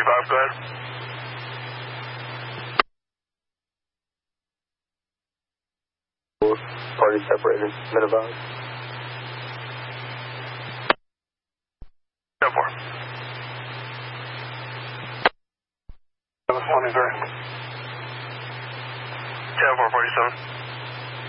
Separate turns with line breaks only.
45, go ahead. Party separated, mid-advise. 10-4. 7-20, 10-4, 47.